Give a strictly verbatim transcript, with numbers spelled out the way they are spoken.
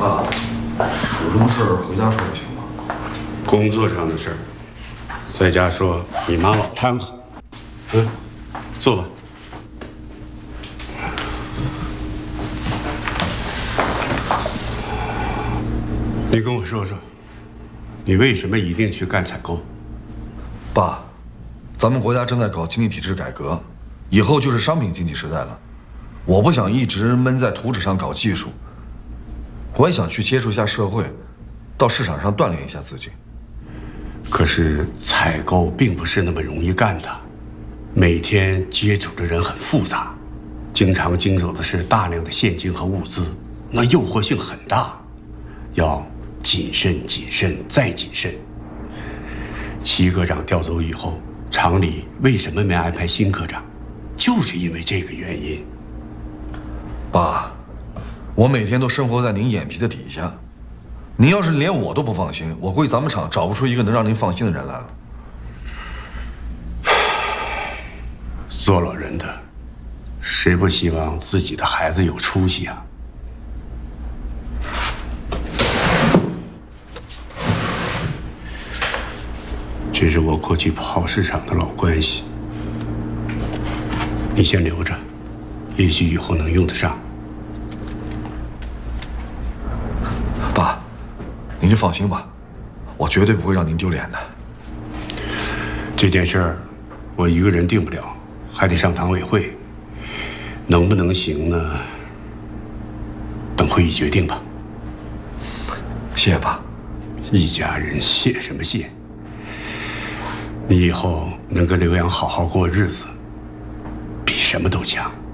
爸，有什么事儿回家说就行了。 工作上的事儿，在家说你妈老掺和。嗯，坐吧。你跟我说说，你为什么一定去干采购？ 爸，咱们国家正在搞经济体制改革，以后就是商品经济时代了。我不想一直闷在图纸上搞技术，我也想去接触一下社会，到市场上锻炼一下自己。 可是采购并不是那么容易干的，每天接触的人很复杂，经常经手的是大量的现金和物资，那诱惑性很大，要谨慎、谨慎再谨慎。齐科长调走以后，厂里为什么没安排新科长？就是因为这个原因。 爸，我每天都生活在您眼皮的底下，您要是连我都不放心，我估计咱们厂找不出一个能让您放心的人来了。 做老人的，谁不希望自己的孩子有出息啊？这是我过去跑市场的老关系，你先留着，也许以后能用得上。 爸，您就放心吧，我绝对不会让您丢脸的。 这件事儿，我一个人定不了，还得上党委会。能不能行呢？等会议决定吧。 谢谢爸。 一家人谢什么谢？你以后能跟刘洋好好过日子，比什么都强。